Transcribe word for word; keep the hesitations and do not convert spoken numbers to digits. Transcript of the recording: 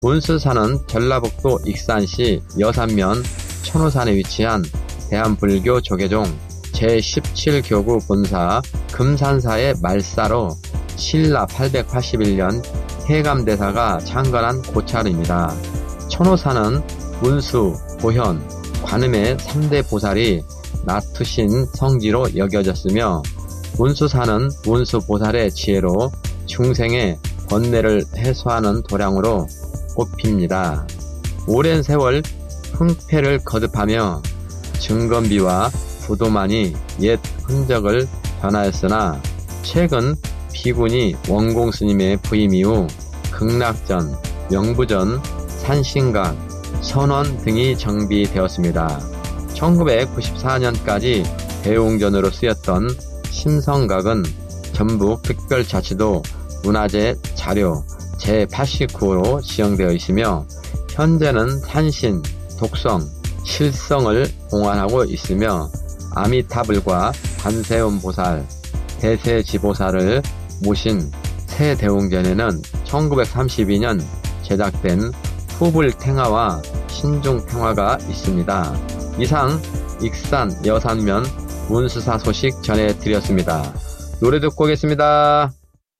문수사는 전라북도 익산시 여산면 천호산에 위치한 대한불교 조계종 제십칠 교구 본사 금산사의 말사로 신라 팔백팔십일 년 해감대사가 창건한 고찰입니다. 천호사는 문수, 보현, 관음의 삼 대 보살이 나투신 성지로 여겨졌으며 문수사는 문수보살의 지혜로 중생의 번뇌를 해소하는 도량으로 꼽힙니다. 오랜 세월 흥패를 거듭하며 증건비와 부도만이 옛 흔적을 변하였으나 최근 비군이 원공스님의 부임 이후 극락전, 명부전, 산신각, 선원 등이 정비되었습니다. 천구백구십사 년까지 대웅전으로 쓰였던 심성각은 전북 특별자치도 문화재 자료 제팔십구 호로 지정되어 있으며 현재는 산신, 독성, 실성을 봉안하고 있으며 아미타불과 관세음보살, 대세지보살을 모신 새 대웅전에는 천구백삼십이 년 제작된 후불탱화와 신중탱화가 있습니다. 이상 익산 여산면 문수사 소식 전해드렸습니다. 노래 듣고 오겠습니다.